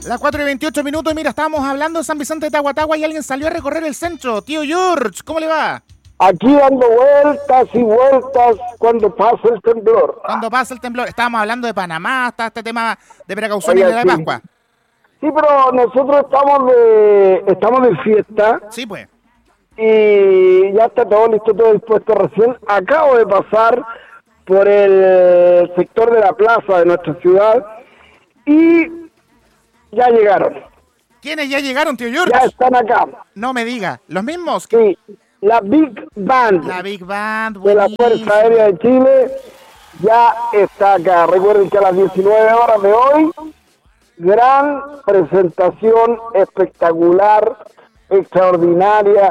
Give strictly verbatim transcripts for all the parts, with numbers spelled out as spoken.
Las cuatro y veintiocho minutos, y mira, estábamos hablando de San Vicente de Tahuatahua y alguien salió a recorrer el centro. Tío George, ¿cómo le va? Aquí dando vueltas y vueltas cuando pasa el temblor. Cuando pasa el temblor, estábamos hablando de Panamá, está este tema de precauciones Oiga, de la sí. Pascua. Sí, pero nosotros estamos de estamos de fiesta Sí, pues. y ya está todo listo, todo dispuesto. Recién acabo de pasar por el sector de la plaza de nuestra ciudad y ya llegaron. ¿Quiénes ya llegaron, tío George? Ya están acá. No me diga. ¿Los mismos? Sí, la Big Band La Big Band, de la buenísimo. Fuerza Aérea de Chile ya está acá. Recuerden que a las diecinueve horas de hoy, gran presentación espectacular, extraordinaria,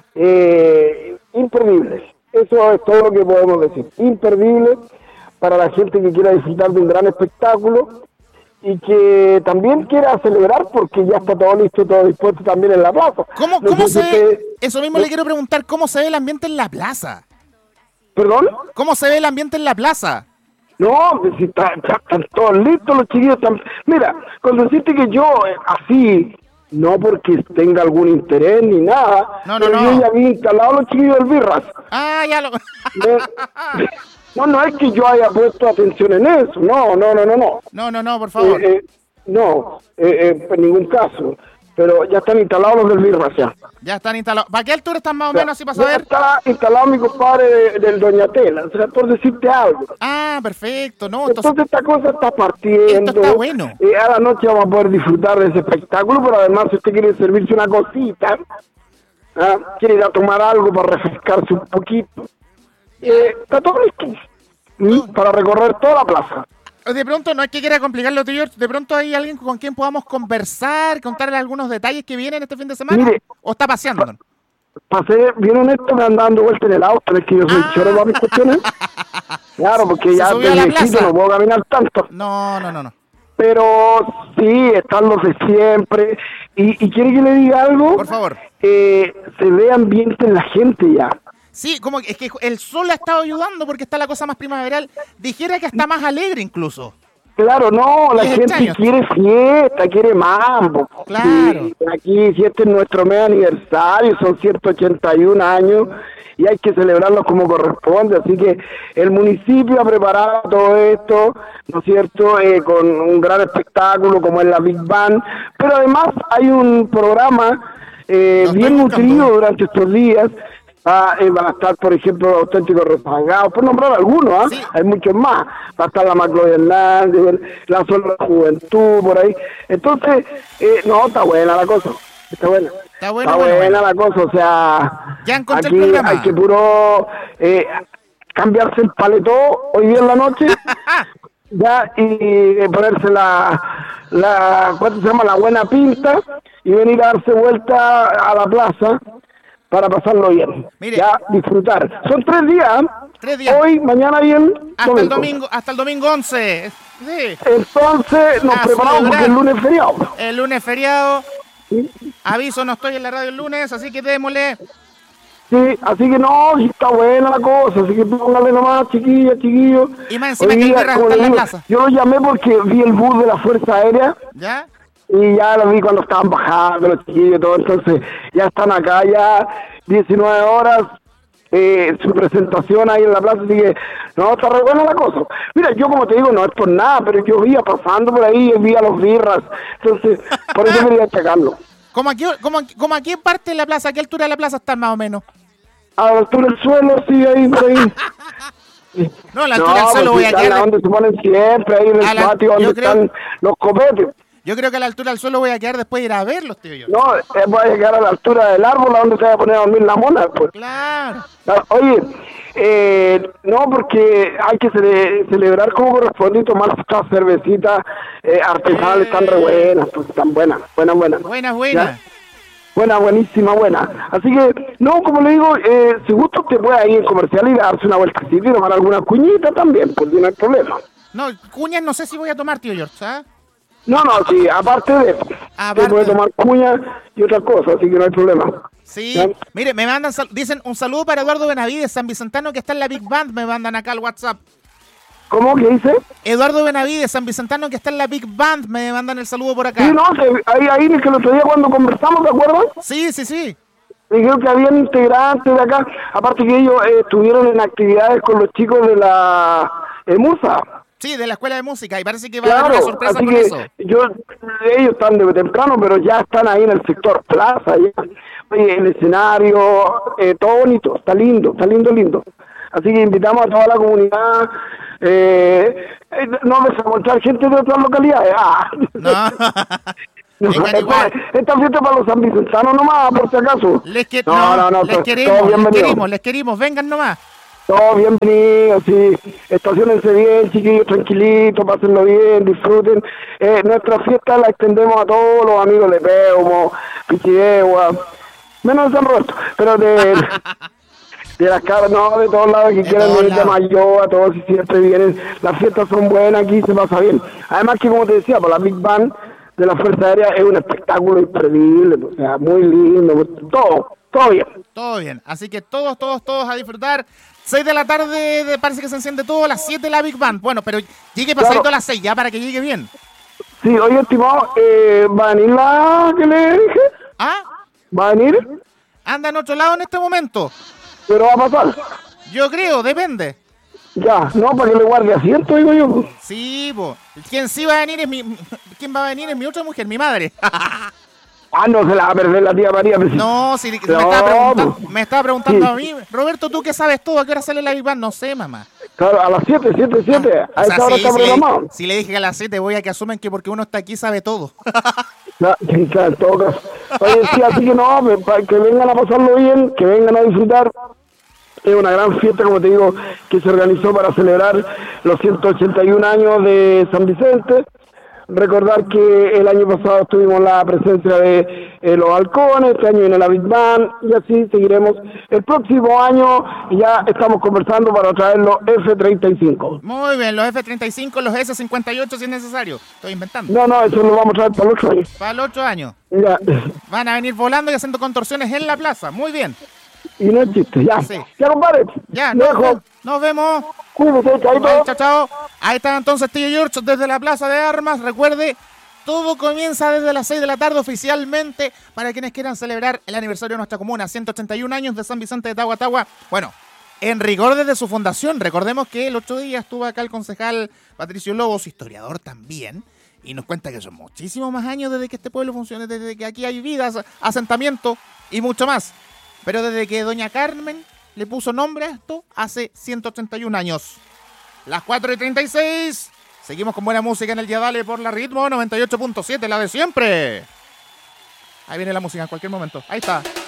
eh, imperdible. Eso es todo lo que podemos decir. Imperdible para la gente que quiera disfrutar de un gran espectáculo y que también quiera celebrar porque ya está todo listo, todo dispuesto también en la plaza. ¿Cómo, No cómo sé se si ve? usted- Eso mismo le quiero preguntar, ¿cómo se ve el ambiente en la plaza? ¿Perdón? ¿Cómo se ve el ambiente en la plaza? No, pues si está- ya están todos listos los chiquillos. Están... Mira, con decirte que yo eh, así, no porque tenga algún interés ni nada, No, no, pero no. yo ya había instalado los chiquillos del Birras. Ah, ya lo... Me- No, no es que yo haya puesto atención en eso, no, no, no, no, no. No, no, no, por favor. Eh, eh, no, eh, eh, en ningún caso. Pero ya están instalados los del Birras ya. Ya están instalados. ¿Para qué altura están más o menos así para Ya saber? está instalado mi compadre de- del Doña Tela, o sea, por decirte algo. Ah, perfecto. No, entonces... Entonces esta cosa está partiendo. Esto está bueno. Eh, a la noche vamos a poder disfrutar de ese espectáculo, pero además si usted quiere servirse una cosita, ¿ah? quiere ir a tomar algo para refrescarse un poquito, eh, está todo listo ¿Mm? para recorrer toda la plaza. De pronto, no es que quiera complicarlo, tío George, de pronto hay alguien con quien podamos conversar, contarle algunos detalles que vienen este fin de semana. Mire, ¿O está paseando? Para ser bien honesto, me anda dando vuelta en el auto, es que yo soy Ah. choro para mis cuestiones. Claro, porque Se ya subió de a la viejito plaza. no puedo caminar tanto. No, no, no, no. Pero sí, están los de siempre. ¿Y, y quiere que le diga algo? Por favor. Eh, se ve ambiente en la gente ya. Sí, como que es que el sol ha estado ayudando porque está la cosa más primaveral. Dijera que está más alegre incluso. Claro, no, la Es gente extraño. quiere fiesta, quiere mambo. Claro. Sí, aquí, si este es nuestro mes aniversario, son ciento ochenta y un años y hay que celebrarlo como corresponde. Así que el municipio ha preparado todo esto, ¿no es cierto?, eh, con un gran espectáculo como es la Big Band. Pero además hay un programa eh, Lo bien estoy buscando. nutrido durante estos días. Ah, eh, van a estar, por ejemplo, auténticos rezagados, por nombrar algunos, ¿ah? Sí. Hay muchos más. Va a estar la Macloy Hernández, la Sola Juventud, por ahí. Entonces, eh, no, está buena la cosa. Está buena. Está bueno, Está bueno, buena bueno. la cosa, o sea, Ya encontré el aquí programa. hay que puro eh, cambiarse el paletó hoy día en la noche, ya, y eh, ponerse la, la, ¿cuánto se llama? La buena pinta, y venir a darse vuelta a la plaza para pasarlo bien. Mire. Ya, disfrutar. Son tres días. Tres días. Hoy, mañana bien. Hasta el domingo, hasta el domingo once. Sí. Entonces nos A preparamos porque celebrar. el lunes es feriado. El lunes feriado. ¿Sí? Aviso, no estoy en la radio el lunes, así que démosle. Sí, así que no, sí está buena la cosa, así que póngale nomás, chiquillas, chiquillos. Y más encima Hoy que el día, Birras como está en le la digo, plaza. Yo lo llamé porque vi el bus de la Fuerza Aérea ¿Ya? y ya lo vi cuando estaban bajando los chiquillos y todo, entonces ya están acá ya diecinueve horas, eh, su presentación ahí en la plaza, así que no, está re buena la cosa. Mira, yo como te digo, no es por nada, pero yo iba pasando por ahí, vi a los Birras, entonces por eso quería checarlo. ¿Cómo aquí, cómo, cómo aquí en parte de la plaza? ¿A qué altura de la plaza están más o menos? A la altura del suelo, sí, ahí, por ahí. No, a la altura del suelo pues, voy a están quedar. donde se ponen siempre, ahí en A el la- patio donde yo creo- están los copetes. Yo creo que a la altura del suelo voy a quedar después de ir a verlos, tío. Yo. No, eh, voy a llegar a la altura del árbol, a donde se va a poner a dormir la mona, pues. Claro. Ah, Oye, eh, no, porque hay que cele- celebrar como corresponde y tomar estas cervecitas eh, artesanales tan re buenas, pues tan buenas, buenas, buenas. Buenas, buenas. ¿Ya? Buena, buenísima, buena. Así que, no, como le digo, eh, si gusta usted puede ir en comercial y darse una vueltecita y tomar alguna cuñita también, pues no hay problema. No, cuñas no sé si voy a tomar, tío George, ¿sabes? No, no, sí, aparte de eso, Aparte. usted puede tomar cuña y otras cosas, así que no hay problema. Sí. ¿Ya? Mire, me mandan, sal- dicen un saludo para Eduardo Benavides, San Vicentano, que está en la Big Band, me mandan acá al WhatsApp. ¿Cómo que dice? Eduardo Benavides, San Vicentano, que está en la Big Band, me mandan el saludo por acá. Sí, no, que ahí, ahí es que el otro día cuando conversamos, ¿te acuerdas? Sí, sí, sí. Dijeron que habían integrantes de acá, aparte que ellos eh, estuvieron en actividades con los chicos de la eh, Musa. Sí, de la Escuela de Música, y parece que va Claro, a haber una sorpresa así con que eso. yo, ellos están de temprano, pero ya están ahí en el sector plaza, ya. Oye, el escenario, eh, todo bonito, está lindo, está lindo, lindo. Así que invitamos a toda la comunidad, eh, eh, no vamos a encontrar gente de otras localidades. Ah. No. No, Vengan esta, igual. esta fiesta es para los sanvicentanos nomás, por si acaso. Les, que, no, no, no, no, les to- queremos, todos les bienvenidos. queremos, les queremos, vengan nomás. Todos bienvenidos, sí. Estaciónense bien, chiquillos, tranquilitos, pásenlo bien, disfruten. Eh, nuestra fiesta la extendemos a todos los amigos de Peumo, Pichidegua, menos de San Roberto, pero de, de las caras, no, de todos lados que De quieran todos venir de lados. Mayo, a todos y siempre vienen. Las fiestas son buenas, aquí se pasa bien. Además que, como te decía, para la Big Band de la Fuerza Aérea es un espectáculo imperdible, o sea, muy lindo, todo, todo bien. Todo bien, así que todos, todos, todos a disfrutar. seis de la tarde de- parece que se enciende todo, a las siete la Big Band. Bueno, pero llegue pasadito Claro. a las seis ya para que llegue bien. Sí, oye, estimado, eh, ¿va a venir la que le dije? ¿Ah? ¿Va a venir? Anda en otro lado en este momento. Pero va a pasar. Yo creo, depende. Ya, no, para que le guarde asiento, digo yo. Sí, po. Quien sí va a venir es mi... ¿Quién va a venir es mi otra mujer, mi madre. Ah, no se la va a perder la tía María. Pues, sí. No, si me, No, estaba preguntando, pues. me estaba preguntando Sí. a mí. Roberto, ¿tú qué sabes todo? ¿A qué hora sale la Big Band? No sé, mamá. Claro, a las siete, siete, siete. A O sea, esa hora sí, está si, le, programado. si le dije que a las siete voy a que asumen que porque uno está aquí sabe todo. Ya, ya, en todo caso. Oye, sí, así que no, pues, para que vengan a pasarlo bien, que vengan a disfrutar. Es una gran fiesta, como te digo, que se organizó para celebrar los ciento ochenta y un años de San Vicente. Recordar que el año pasado tuvimos la presencia de eh, los halcones, este año viene la Big Band, y así seguiremos. El próximo año ya estamos conversando para traer los F treinta y cinco. Muy bien, los F treinta y cinco, los S cincuenta y ocho si es necesario. Estoy inventando. No, no, eso lo vamos a traer para el otro año. Para el otro año. Ya. Van a venir volando y haciendo contorsiones en la plaza. Muy bien. Y no es chiste, ya. Sí. Ya, compadre. Ya, nos, Dejo. ve- nos vemos. Cuídate, chaito. Bye, chao, chao. Ahí está entonces Tío George desde la Plaza de Armas. Recuerde, todo comienza desde las seis de la tarde oficialmente para quienes quieran celebrar el aniversario de nuestra comuna, ciento ochenta y un años de San Vicente de Tahuatahua. Bueno, en rigor desde su fundación. Recordemos que el otro día estuvo acá el concejal Patricio Lobos, historiador también, y nos cuenta que son muchísimos más años desde que este pueblo funcione, desde que aquí hay vidas, asentamiento y mucho más. Pero desde que doña Carmen le puso nombre a esto, hace ciento ochenta y un años. Las cuatro y treinta y seis. Seguimos con buena música en el Yadale por la Ritmo noventa y ocho punto siete, la de siempre. Ahí viene la música en cualquier momento. Ahí está.